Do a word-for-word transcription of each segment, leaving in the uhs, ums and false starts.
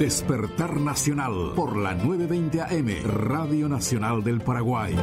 Despertar Nacional por la nueve veinte A M, Radio Nacional del Paraguay.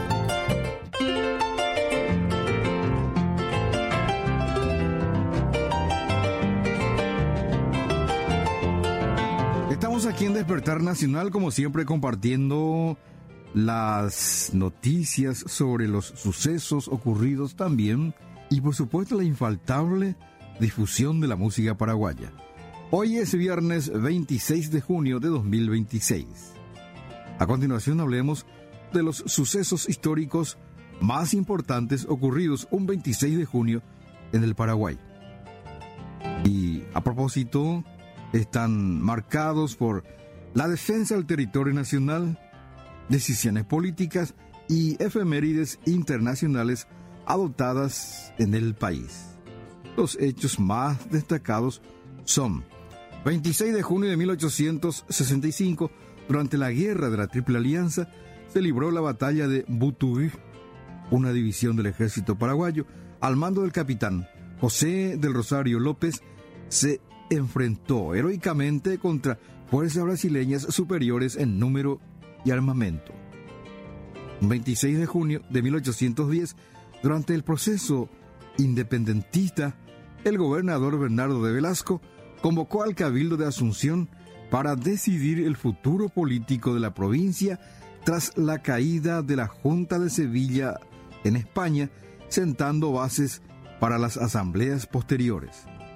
Estamos aquí en Despertar Nacional, como siempre, compartiendo las noticias sobre los sucesos ocurridos también y, por supuesto, la infaltable difusión de la música paraguaya. Hoy es viernes veintiséis de junio de dos mil veintiséis. A continuación hablemos de los sucesos históricos más importantes ocurridos un veintiséis de junio en el Paraguay. Y a propósito, están marcados por la defensa del territorio nacional, decisiones políticas y efemérides internacionales adoptadas en el país. Los hechos más destacados son: veintiséis de junio de mil ochocientos sesenta y cinco, durante la Guerra de la Triple Alianza, se libró la batalla de Butugui. Una división del ejército paraguayo, al mando del capitán José del Rosario López, se enfrentó heroicamente contra fuerzas brasileñas superiores en número y armamento. veintiséis de junio de mil ochocientos diez, durante el proceso independentista, el gobernador Bernardo de Velasco convocó al Cabildo de Asunción para decidir el futuro político de la provincia tras la caída de la Junta de Sevilla en España, sentando bases para las asambleas posteriores.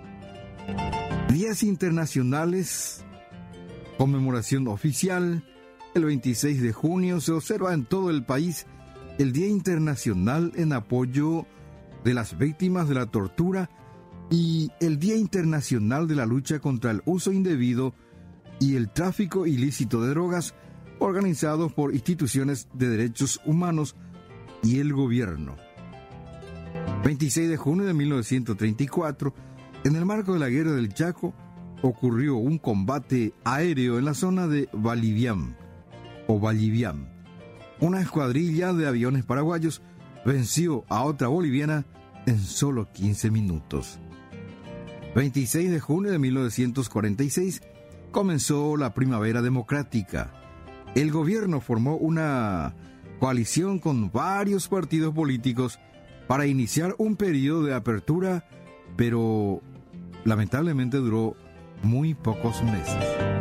Días internacionales, conmemoración oficial. El veintiséis de junio se observa en todo el país el Día Internacional en apoyo de las víctimas de la tortura y el Día Internacional de la lucha contra el uso indebido y el tráfico ilícito de drogas, organizados por instituciones de derechos humanos y el gobierno. veintiséis de junio de mil novecientos treinta y cuatro, en el marco de la Guerra del Chaco, ocurrió un combate aéreo en la zona de Vallivian, o Vallivian. Una escuadrilla de aviones paraguayos venció a otra boliviana en solo quince minutos. veintiséis de junio de mil novecientos cuarenta y seis comenzó la Primavera Democrática. El gobierno formó una coalición con varios partidos políticos para iniciar un periodo de apertura, pero lamentablemente duró muy pocos meses.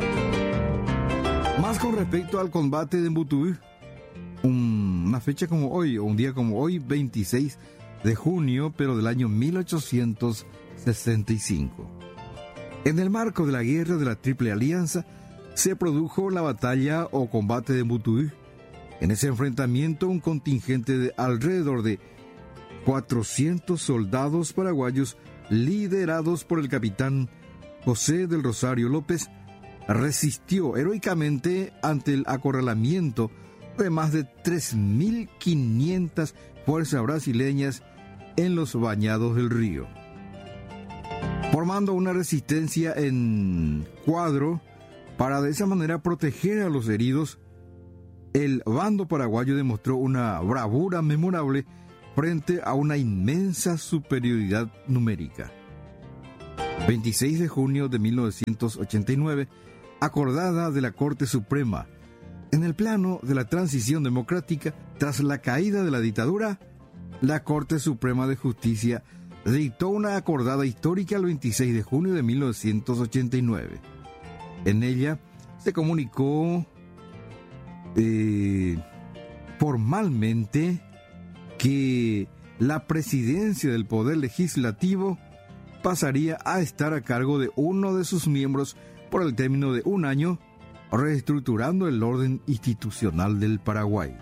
Más con respecto al combate de Butugui, un, una fecha como hoy, o un día como hoy, veintiséis de junio, pero del año mil ochocientos sesenta y cinco. En el marco de la Guerra de la Triple Alianza, se produjo la batalla o combate de Butugui. En ese enfrentamiento, un contingente de alrededor de cuatrocientos soldados paraguayos, liderados por el capitán José del Rosario López, resistió heroicamente ante el acorralamiento de más de tres mil quinientas fuerzas brasileñas en los bañados del río. Formando una resistencia en cuadro para de esa manera proteger a los heridos, el bando paraguayo demostró una bravura memorable frente a una inmensa superioridad numérica. veintiséis de junio de mil novecientos ochenta y nueve, acordada de la Corte Suprema. En el plano de la transición democrática, tras la caída de la dictadura, la Corte Suprema de Justicia dictó una acordada histórica el veintiséis de junio de mil novecientos ochenta y nueve. En ella se comunicó eh, formalmente que la presidencia del Poder Legislativo pasaría a estar a cargo de uno de sus miembros por el término de un año, reestructurando el orden institucional del Paraguay.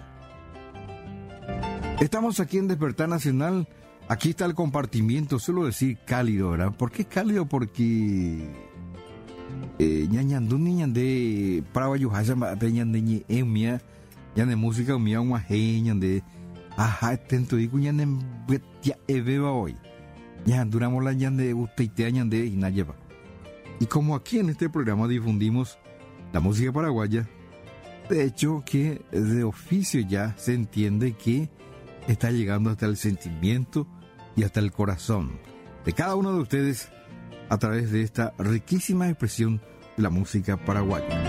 Estamos aquí en Despertar Nacional. Aquí está el compartimiento, suelo decir cálido, ¿verdad? ¿Por qué cálido? Porque ñañandú ñande paraguayo haya ñande ñe emia ñande música umia un aje ñande ajá tento digo ñande betia eveba hoy ñanduramos la ñande usteitea ñande y na lleva. Y como aquí en este programa difundimos la música paraguaya, de hecho que de oficio ya se entiende que está llegando hasta el sentimiento y hasta el corazón de cada uno de ustedes a través de esta riquísima expresión de la música paraguaya.